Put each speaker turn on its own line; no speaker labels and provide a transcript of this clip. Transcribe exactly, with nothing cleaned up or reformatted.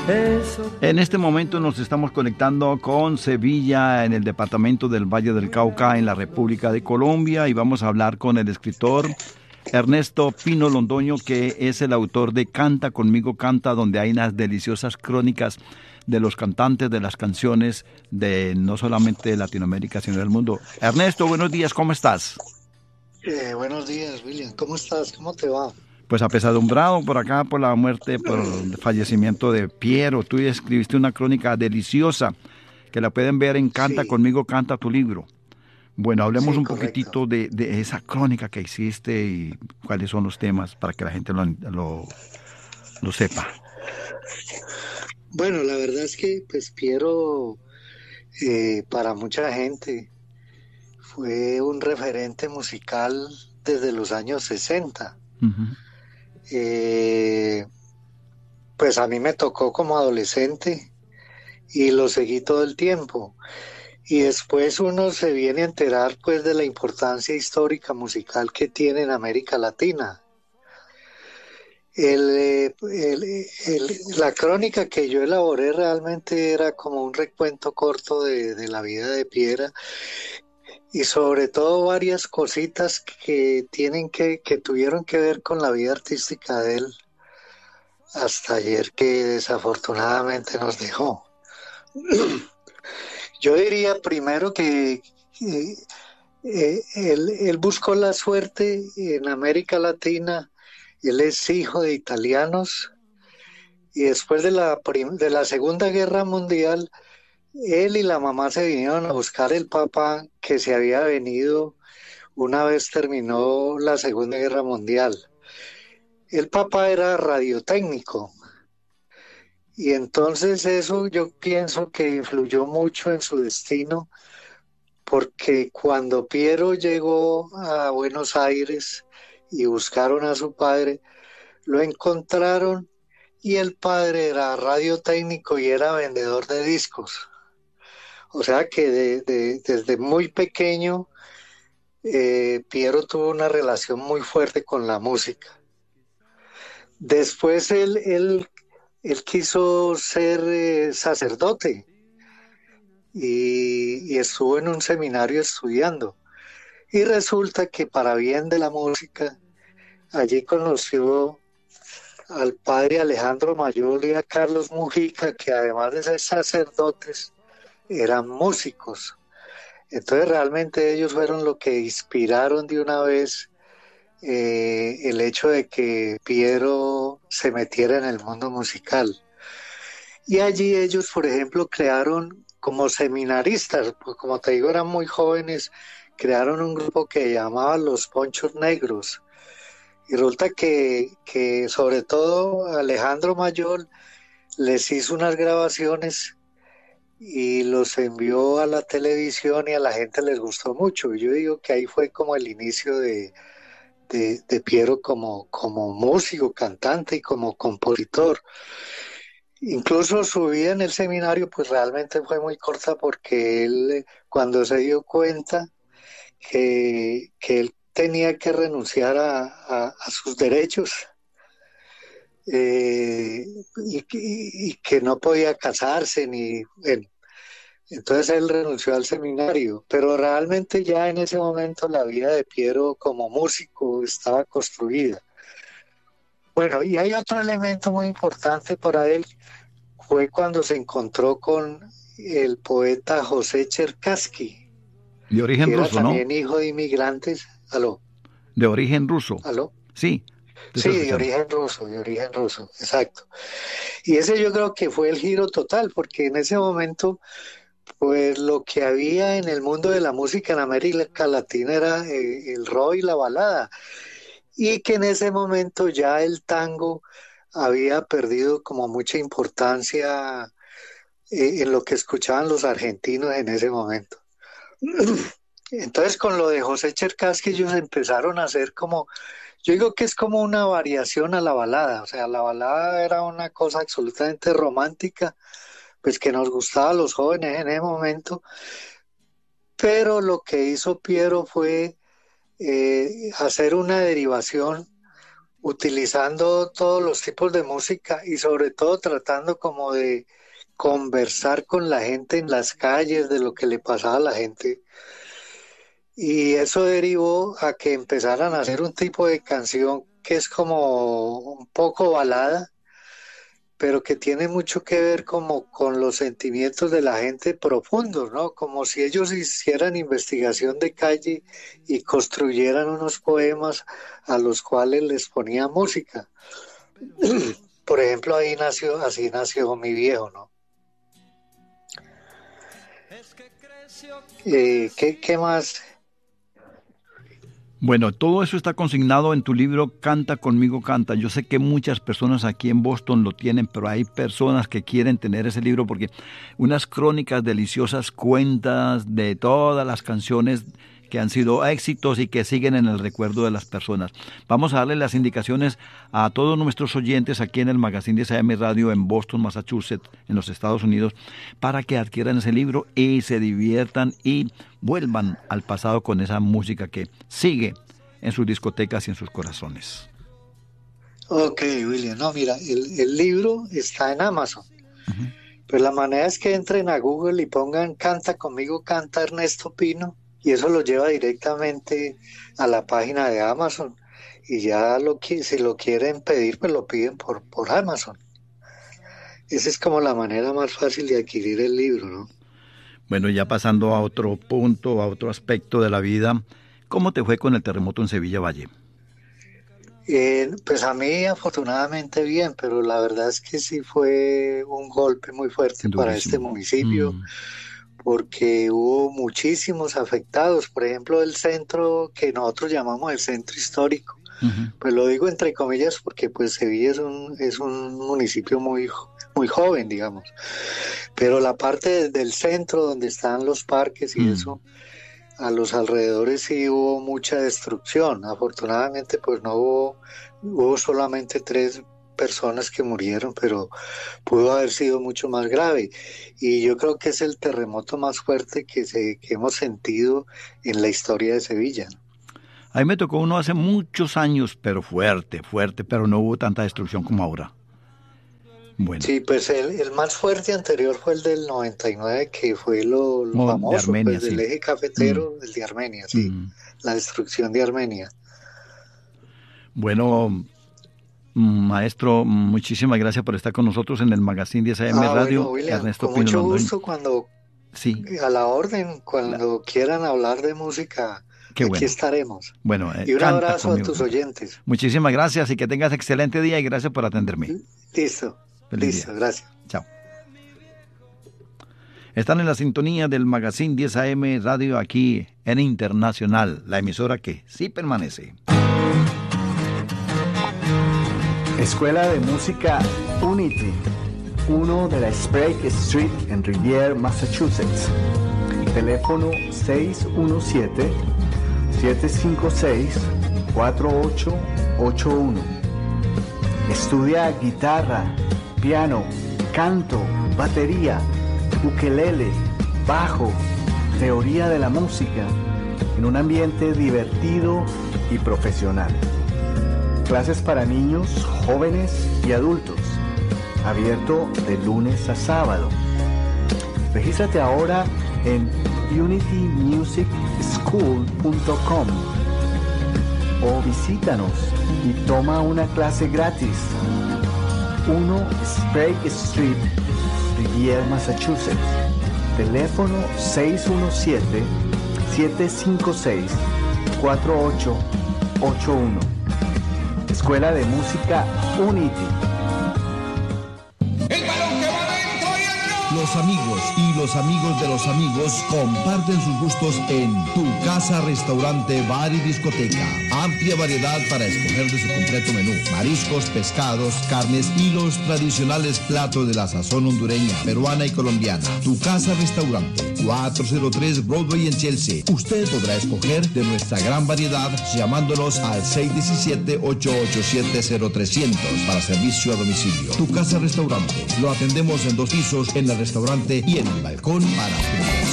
En este momento nos estamos conectando con Sevilla, en el departamento del Valle del Cauca, en la República de Colombia, y vamos a hablar con el escritor Ernesto Pino Londoño, que es el autor de Canta conmigo, canta, donde hay unas deliciosas crónicas de los cantantes, de las canciones de no solamente de Latinoamérica, sino del mundo. Ernesto, buenos días, ¿cómo estás?
Eh, buenos días, William. ¿Cómo estás? ¿Cómo te va?
Pues apesadumbrado por acá por la muerte, por el fallecimiento de Piero. Tú escribiste una crónica deliciosa que la pueden ver en Canta
Sí,
conmigo, canta tu libro. Bueno, hablemos
sí,
un
correcto.
poquitito de, de esa crónica que hiciste y cuáles son los temas para que la gente lo, lo, lo sepa.
Bueno, la verdad es que pues Piero eh, para mucha gente fue un referente musical desde los años sesenta.
Ujú.
Eh, pues a mí me tocó como adolescente y lo seguí todo el tiempo. Y después uno se viene a enterar pues de la importancia histórica musical que tiene en América Latina. El, eh, el- el- la crónica que yo elaboré realmente era como un recuento corto de, de la vida de Piera y sobre todo varias cositas que tienen que, que tuvieron que ver con la vida artística de él hasta ayer que desafortunadamente nos dejó. Yo diría primero que, que, eh, él, él buscó la suerte en América Latina, él es hijo de italianos. Y después de la, prim- de la Segunda Guerra Mundial, él y la mamá se vinieron a buscar el papá que se había venido una vez terminó la Segunda Guerra Mundial. El papá era radiotécnico y entonces eso yo pienso que influyó mucho en su destino porque cuando Piero llegó a Buenos Aires y buscaron a su padre, lo encontraron y el padre era radiotécnico y era vendedor de discos. O sea que de, de, desde muy pequeño eh, Piero tuvo una relación muy fuerte con la música. Después él, él, él quiso ser eh, sacerdote y, y estuvo en un seminario estudiando. Y resulta que para bien de la música, allí conoció al padre Alejandro Mayol y a Carlos Mujica, que además de ser sacerdotes, eran músicos. Entonces realmente ellos fueron lo que inspiraron de una vez eh, el hecho de que Piero se metiera en el mundo musical. Y allí ellos, por ejemplo, crearon como seminaristas, pues como te digo, eran muy jóvenes, crearon un grupo que llamaban Los Ponchos Negros. Y resulta que, que sobre todo Alejandro Mayol les hizo unas grabaciones y los envió a la televisión y a la gente les gustó mucho. Y yo digo que ahí fue como el inicio de, de, de Piero como, como músico, cantante y como compositor. Incluso su vida en el seminario pues realmente fue muy corta porque él eh, cuando se dio cuenta que, que él tenía que renunciar a, a, a sus derechos eh, y, y, y, que no podía casarse ni... Bueno, entonces él renunció al seminario, pero realmente ya en ese momento la vida de Piero como músico estaba construida. Bueno, y hay otro elemento muy importante para él, fue cuando se encontró con el poeta José Cherkassky,
De origen
que era
ruso, ¿no?
también hijo de inmigrantes. ¿Aló?
De origen ruso.
¿Aló?
Sí, te estoy
Sí, de
escuchando.
origen ruso, de origen ruso, exacto. Y ese yo creo que fue el giro total, porque en ese momento, pues lo que había en el mundo de la música en América Latina era eh, el rock y la balada, y que en ese momento ya el tango había perdido como mucha importancia eh, en lo que escuchaban los argentinos en ese momento. Entonces con lo de José Cherkassky ellos empezaron a hacer como, yo digo que es como una variación a la balada, o sea, la balada era una cosa absolutamente romántica, pues que nos gustaba a los jóvenes en ese momento, pero lo que hizo Piero fue eh, hacer una derivación utilizando todos los tipos de música y sobre todo tratando como de conversar con la gente en las calles de lo que le pasaba a la gente. Y eso derivó a que empezaran a hacer un tipo de canción que es como un poco balada, pero que tiene mucho que ver como con los sentimientos de la gente profundos, ¿no? Como si ellos hicieran investigación de calle y construyeran unos poemas a los cuales les ponía música. Por ejemplo, ahí nació, así nació Mi Viejo, ¿no? Eh, ¿qué, qué más?
Bueno, todo eso está consignado en tu libro Canta conmigo, canta. Yo sé que muchas personas aquí en Boston lo tienen, pero hay personas que quieren tener ese libro porque unas crónicas deliciosas, cuentas de todas las canciones que han sido éxitos y que siguen en el recuerdo de las personas. Vamos a darle las indicaciones a todos nuestros oyentes aquí en el Magazine diez A M Radio en Boston, Massachusetts, en los Estados Unidos, para que adquieran ese libro y se diviertan y vuelvan al pasado con esa música que sigue en sus discotecas y en sus corazones.
Ok, William, no, mira, el, el libro está en Amazon. Uh-huh. Pues la manera es que entren a Google y pongan Canta conmigo, canta Ernesto Pino, y eso lo lleva directamente a la página de Amazon. Y ya lo que, si lo quieren pedir, pues lo piden por, por Amazon. Esa es como la manera más fácil de adquirir el libro, ¿no?
Bueno, ya pasando a otro punto, a otro aspecto de la vida, ¿cómo te fue con el terremoto en Sevilla Valle?
Eh, pues a mí afortunadamente bien, pero la verdad es que sí fue un golpe muy fuerte Durísimo. Para este municipio, mm. porque hubo muchísimos afectados. Por ejemplo, el centro que nosotros llamamos el centro histórico, uh-huh. pues lo digo entre comillas porque pues Sevilla es un, es un municipio muy, muy joven, digamos, pero la parte del centro donde están los parques y mm. eso, a los alrededores sí hubo mucha destrucción. Afortunadamente pues no hubo, hubo solamente tres personas que murieron, pero pudo haber sido mucho más grave, y yo creo que es el terremoto más fuerte que, se, que hemos sentido en la historia de Sevilla.
A mí me tocó uno hace muchos años, pero fuerte, fuerte, pero no hubo tanta destrucción como ahora. Bueno.
Sí, pues el, el más fuerte anterior fue el del noventa y nueve, que fue lo, lo oh, famoso, de Armenia, pues, del sí. eje cafetero, mm. el de Armenia, sí, mm. la destrucción de Armenia.
Bueno, maestro, muchísimas gracias por estar con nosotros en el Magazine diez A M
ah,
Radio.
Bueno, William,
Ernesto
con
Pino
mucho
Londoño.
gusto, cuando
sí.
a la orden, cuando la... quieran hablar de música. Qué Aquí bueno. estaremos.
Bueno, eh,
y un abrazo conmigo. A tus oyentes.
Muchísimas gracias y que tengas excelente día y gracias por atenderme.
Listo. Feliz Listo, día. Gracias.
Chao. Están en la sintonía del Magazine diez A M Radio aquí en Internacional, la emisora que sí permanece.
Escuela de Música Unity, uno de la Sprague Street en Rivier, Massachusetts. Teléfono seis uno siete, siete cinco seis, cuatro ocho ocho uno. Estudia guitarra, piano, canto, batería, ukelele, bajo, teoría de la música, en un ambiente divertido y profesional. Clases para niños, jóvenes y adultos. Abierto de lunes a sábado. Regístrate ahora en unity music school punto com o visítanos y toma una clase gratis. uno Sprague Street, Rivier, Massachusetts. Teléfono seis uno siete, siete cinco seis, cuatro ocho ocho uno. Escuela de Música Unity.
Los amigos y los amigos de los amigos comparten sus gustos en Tu Casa, Restaurante, Bar y Discoteca. Amplia variedad para escoger de su completo menú. Mariscos, pescados, carnes y los tradicionales platos de la sazón hondureña, peruana y colombiana. Tu Casa, Restaurante, cuatrocientos tres Broadway en Chelsea. Usted podrá escoger de nuestra gran variedad llamándonos al seis uno siete, ocho ocho siete, cero trescientos para servicio a domicilio. Tu Casa, Restaurante. Lo atendemos en dos pisos, en el restaurante y en el balcón para